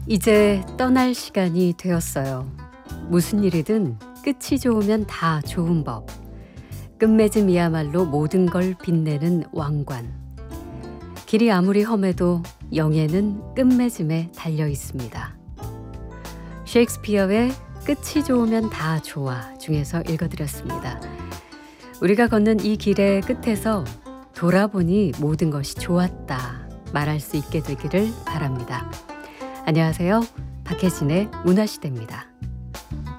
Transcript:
이제 떠날 시간이 되었어요. 무슨 일이든 끝이 좋으면 다 좋은 법. 끝맺음이야말로 모든 걸 빛내는 왕관. 길이 아무리 험해도 영예는 끝맺음에 달려 있습니다. 셰익스피어의 끝이 좋으면 다 좋아 중에서 읽어드렸습니다. 우리가 걷는 이 길의 끝에서 돌아보니 모든 것이 좋았다 말할 수 있게 되기를 바랍니다. 안녕하세요. 박혜진의 문화시대입니다.